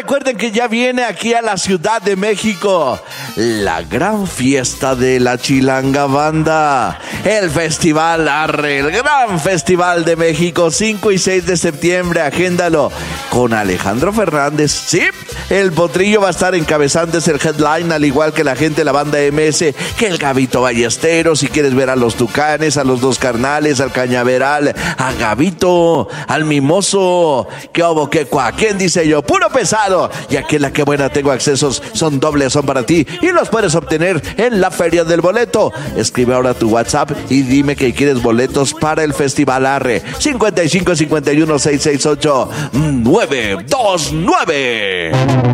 recuerden que ya viene aquí a la Ciudad de México la gran fiesta de la Chilanga Banda, el Festival Arre, el gran Festival de México, 5 y 6 de septiembre, agéndalo, con Alejandro Fernández. Sí, el Potrillo va a estar encabezando el headline, al igual que la gente de la banda MS, que el Gabito Ballesteros. Si quieres ver a los Tucanes, a los Dos Carnales, al Cañaveral, a Gabito, al Mimoso, que obo, que cua, ¿quién dice yo? Puro pesado. Y aquí en La Que Buena tengo accesos, son dobles, son para ti, y los puedes obtener en la Feria del Boleto. Escribe ahora tu WhatsApp y dime que quieres boletos para el Festival Arre. 55 51 668 929.